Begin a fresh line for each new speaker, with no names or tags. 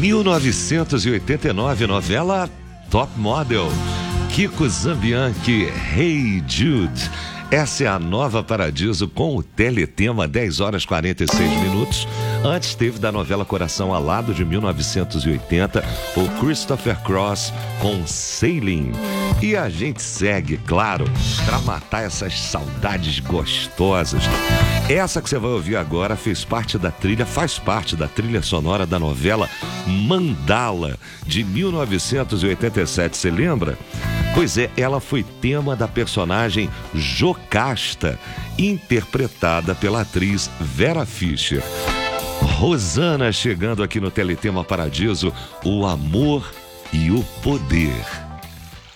1989, novela Top Model. Kiko Zambianchi, Hey Jude. Essa é a nova Paradiso com o teletema 10 horas 46 minutos. Antes teve da novela Coração Alado de 1980, o Christopher Cross com Sailing. E a gente segue, claro, para matar essas saudades gostosas. Essa que você vai ouvir agora faz parte da trilha sonora da novela Mandala de 1987. Você lembra? Pois é, ela foi tema da personagem Jocasta, interpretada pela atriz Vera Fischer. Rosana chegando aqui no Teletema Paradiso, o amor e o poder.